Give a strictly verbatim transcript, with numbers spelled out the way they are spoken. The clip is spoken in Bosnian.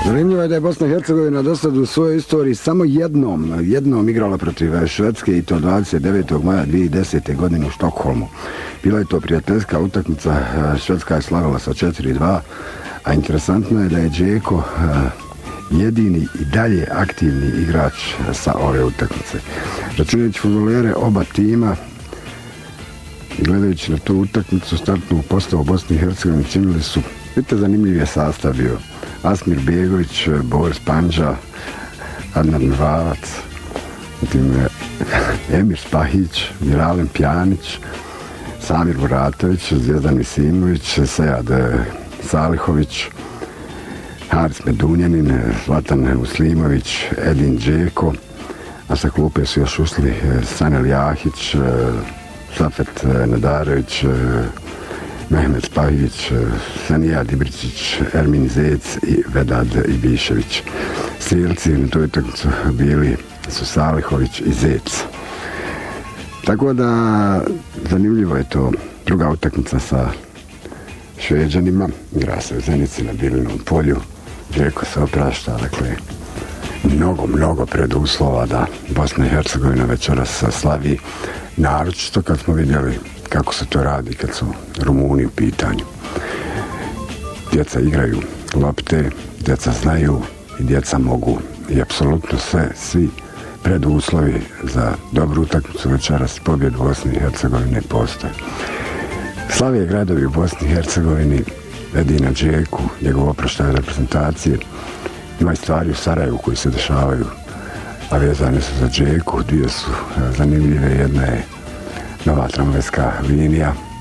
Zanimljivo je da je Bosna i Hercegovina do sad u svojoj istoriji samo jednom, jednom igrala protiv Švedske i to dvadeset devetog maja dvije hiljade desete. godine u Štokholmu. Bila je to prijateljska utakmica, Švedska je slavila sa četiri dva, a interesantno je da je Džeko jedini i dalje aktivni igrač sa ove utakmice. Računajući fudbalere oba tima i gledajući na tu utakmicu startnu postavu Bosne i Hercegovine činili su, vidite, zanimljiv je sastav bio. Asmir Begović, Boris Pandža, Adnan Mravac, Emir Spahić, Miralem Pjanić, Samir Muratović, Zvijezdan Misimović, Sejad Salihović, Haris Medunjanin, Zlatan Muslimović, Edin Džeko, a sa klupe su još ušli Sanel Jahić, Safet Nadarević, Mehmet Spahić, Sanija Dibričić, Ermin Zec i Vedad Ibišević. Strijelci na toj utakmici bili su Salihović i Zec. Tako da zanimljivo je to, druga utakmica sa Šveđanima, igra se u Zenici na Bilinom polju, Džeko se oprašta, dakle mnogo, mnogo preduslova da Bosna i Hercegovina večeras slavi, naročito kad smo vidjeli kako se to radi kad su Rumuni u pitanju. Djeca igraju lopte, djeca znaju i djeca mogu i apsolutno sve, svi preduslovi za dobru utakmicu večeras, pobjedu Bosne i Hercegovine postoje. Slavije gradovi u Bosni i Hercegovini, Edina Džeku, njegov oproštaj reprezentacije, ima i stvari u Sarajevu koji se dešavaju, a vezane su za Džeku, dvije su zanimljive, jedna je nova tramvajska linija